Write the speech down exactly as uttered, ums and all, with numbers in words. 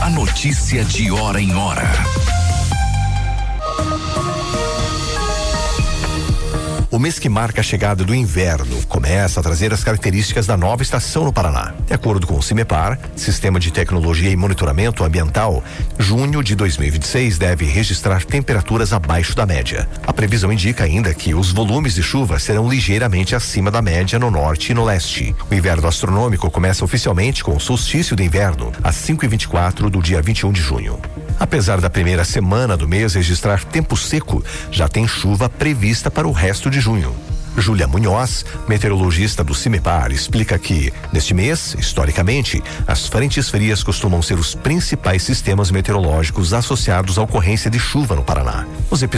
A notícia de hora em hora. O mês que marca a chegada do inverno começa a trazer as características da nova estação no Paraná. De acordo com o CIMEPAR, Sistema de Tecnologia e Monitoramento Ambiental, junho de dois mil e vinte e seis deve registrar temperaturas abaixo da média. A previsão indica ainda que os volumes de chuva serão ligeiramente acima da média no norte e no leste. O inverno astronômico começa oficialmente com o solstício de inverno, às cinco e vinte e quatro do dia vinte e um de junho. Apesar da primeira semana do mês registrar tempo seco, já tem chuva prevista para o resto de junho. Júlia Munhoz, meteorologista do CIMEPAR, explica que, neste mês, historicamente, as frentes frias costumam ser os principais sistemas meteorológicos associados à ocorrência de chuva no Paraná. Os